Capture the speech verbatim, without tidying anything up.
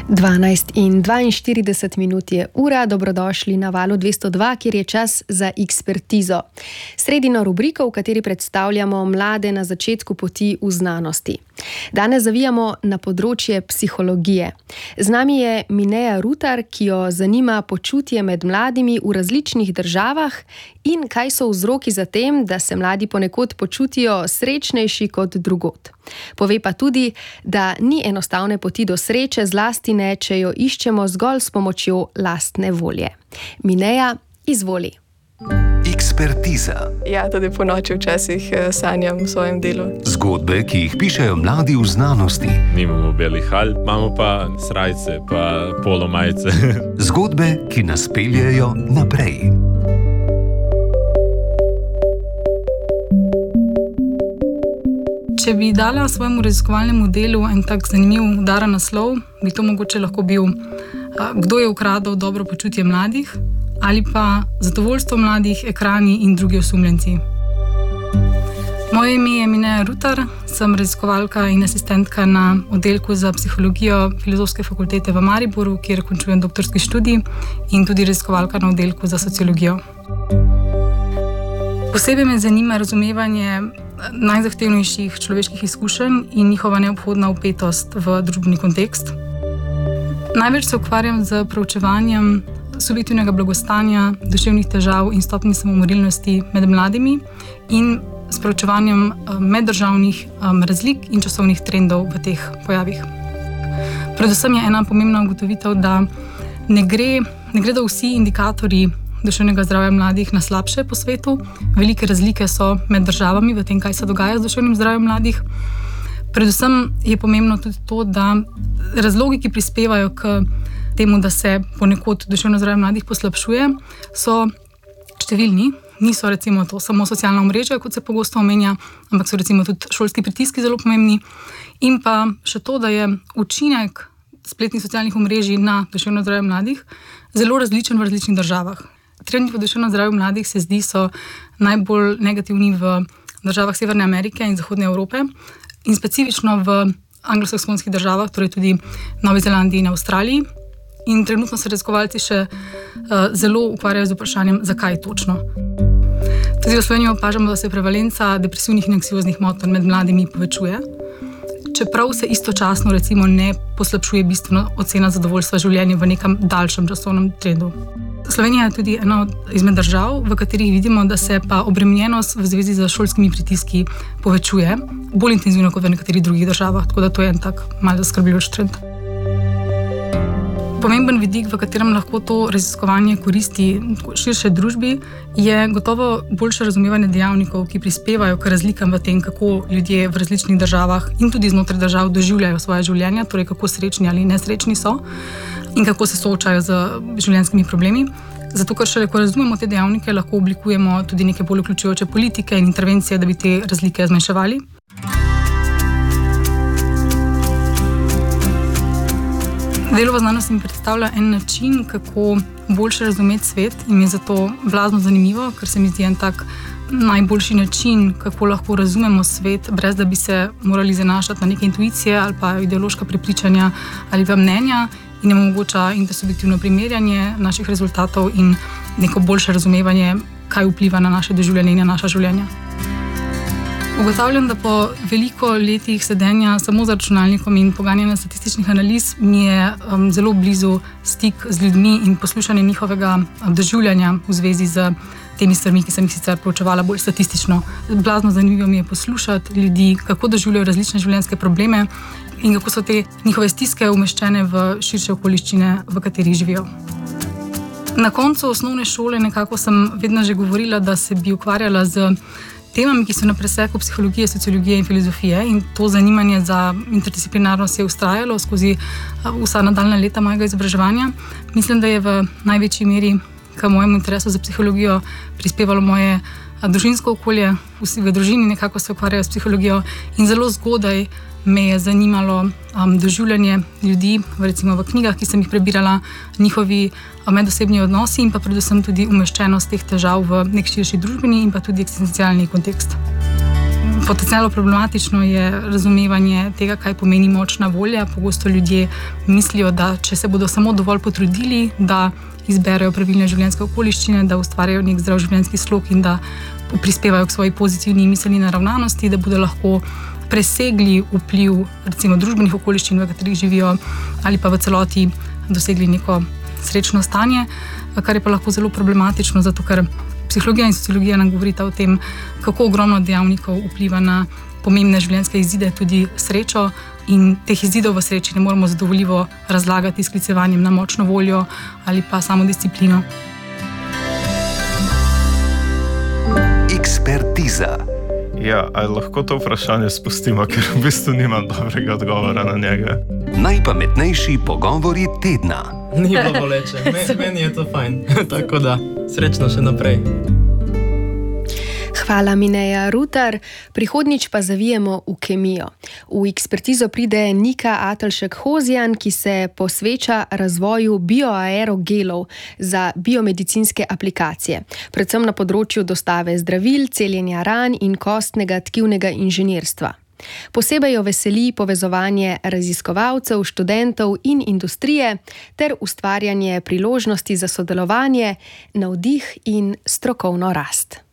dvanajst in dvainštirideset minut je ura, dobrodošli na Valu dvesto dva, kjer je čas za ekspertizo. Sredino rubriko, v kateri predstavljamo mlade na začetku poti v znanosti. Danes zavijamo na področje psihologije. Z nami je Mineja Rutar, ki jo zanima počutje med mladimi v različnih državah in kaj so vzroki za tem, da se mladi ponekod počutijo srečnejši kot drugod. Pove pa tudi, da ni enostavne poti do sreče, zlasti ne, če jo iščemo zgolj s pomočjo lastne volje. Mineja, izvoli. Ekspertiza. Ja, tudi po noči včasih sanjam v svojem delu. Zgodbe, ki jih pišejo mladi v znanosti. Nimamo belih halj, imamo pa srajce, pa polomajce. Zgodbe, ki nas peljejo naprej. Če bi dala svojemu raziskovalnemu delu en tak zanimiv udaren naslov, bi to mogoče lahko bil Kdo je ukradel dobro počutje mladih ali pa Zadovoljstvo mladih, ekrani in drugi osumljenci. Moje ime je Mineja Rutar, sem raziskovalka in asistentka na oddelku za psihologijo Filozofske fakultete v Mariboru, kjer končujem doktorski študij, in tudi raziskovalka na oddelku za sociologijo. Posebej me zanima razumevanje najzahtevnejših človeških izkušenj in njihova neobhodna vpetost v družbeni kontekst. Največ se ukvarjam z proučevanjem subjektivnega blagostanja, duševnih težav in stopnje samomorilnosti med mladimi in s proučevanjem meddržavnih razlik in časovnih trendov v teh pojavih. Predvsem je ena pomembna ugotovitev, da ne gre, ne gredo vsi indikatorji duševnega zdravja mladih na slabše po svetu. Velike razlike so med državami v tem, kaj se dogaja z duševnim zdravjem mladih. Predvsem je pomembno tudi to, da razlogi, ki prispevajo k temu, da se ponekod duševno zdravje mladih poslabšuje, so številni. Niso recimo to samo socialna omrežja, kot se pogosto omenja, ampak so recimo tudi šolski pritiski zelo pomembni. In pa še to, da je učinek spletnih socialnih omrežij na duševno zdravje mladih zelo različen v različnih državah. Trendi v duševnem zdravju mladih se zdi so najbolj negativni v državah Severne Amerike in Zahodne Evrope in specifično v anglosaksonskih državah, torej tudi Novi Zelandiji in Avstraliji. In trenutno se raziskovalci še uh, zelo ukvarjajo z vprašanjem, zakaj točno. Tudi v Sloveniji opažamo, da se prevalenca depresivnih in anksioznih motenj med mladimi povečuje, čeprav se istočasno recimo ne poslabšuje bistveno ocena zadovoljstva življenja v nekem daljšem časovnem trendu. Slovenija je tudi ena izmed držav, v katerih vidimo, da se pa obremenjenost v zvezi z šolskimi pritiski povečuje, bolj intenzivno kot v nekaterih drugih državah, tako da to je en tak malce zaskrbljujoč trend. Pomemben vidik, v katerem lahko to raziskovanje koristi širše družbi, je gotovo boljše razumevanje dejavnikov, ki prispevajo k razlikam v tem, kako ljudje v različnih državah in tudi znotraj držav doživljajo svoje življenja, torej kako srečni ali nesrečni so in kako se soočajo z življenjskimi problemi. Zato, ker šele ko razumemo te dejavnike, lahko oblikujemo tudi neke bolj vključujoče politike in intervencije, da bi te razlike zmanjševali. Delo v znanosti mi predstavlja en način, kako boljše razumeti svet, in mi je zato blazno zanimivo, ker se mi zdi en tak najboljši način, kako lahko razumemo svet, brez da bi se morali zanašati na neke intuicije ali pa ideološka prepričanja ali pa mnenja, in nam omogoča intersubjektivno primerjanje naših rezultatov in neko boljše razumevanje, kaj vpliva na naše doživljanje in na naša življenja. Ugotavljam, da po veliko letih sedenja samo za računalnikom in poganjanja statističnih analiz mi je um, zelo blizu stik z ljudmi in poslušanje njihovega doživljanja v zvezi z temi stvarmi, ki sem jih sicer proučevala bolj statistično. Blazno zanimivo mi je poslušati ljudi, kako doživljajo različne življenjske probleme in kako so te njihove stiske umeščene v širše okoliščine, v katerih živijo. Na koncu osnovne šole nekako sem vedno že govorila, da se bi ukvarjala z temami, ki so na preseku psihologije, sociologije in filozofije, in to zanimanje za interdisciplinarnost je vztrajalo skozi vsa nadaljnja leta mojega izobraževanja. Mislim, da je v največji meri k mojemu interesu za psihologijo prispevalo moje družinsko okolje. Vsi v družini nekako se ukvarjajo s psihologijo in zelo zgodaj me je zanimalo um, doživljanje ljudi, recimo v knjigah, ki sem jih prebirala, njihovi medosebni odnosi in pa predvsem tudi umeščenost teh težav v nek širši družbeni in pa tudi eksistencialni kontekst. Potencialno problematično je razumevanje tega, kaj pomeni močna volja. Pogosto ljudje mislijo, da če se bodo samo dovolj potrudili, da izberejo pravilne življenjske okoliščine, da ustvarjajo nek zdrav življenjski slog in da prispevajo k svoji pozitivni miselni naravnanosti, da bodo lahko presegli vpliv recimo družbenih okoliščin, v katerih živijo, ali pa v celoti dosegli neko srečno stanje, kar je pa lahko zelo problematično, zato ker psihologija in sociologija nam govorita o tem, kako ogromno dejavnikov vpliva na pomembne življenjske izide, tudi srečo, in teh izidov v sreči ne moremo zadovoljivo razlagati s sklicevanjem na močno voljo ali pa samodisciplino. Ekspertiza. Ja, ali lahko to vprašanje spustimo, ker v bistvu nimam dobrega odgovora na njega. Najpametnejši pogovori tedna. Ni bilo boleče, Men, meni je to fajn. Tako da, srečno še naprej. Hvala, Mineja Rutar. Prihodnjič pa zavijemo v kemijo. V ekspertizo pride Nika Atelšek-Hozjan, ki se posveča razvoju bioaerogelov za biomedicinske aplikacije, predvsem na področju dostave zdravil, celjenja ran in kostnega tkivnega inženirstva. Posebej jo veseli povezovanje raziskovalcev, študentov in industrije ter ustvarjanje priložnosti za sodelovanje, navdih in strokovno rast.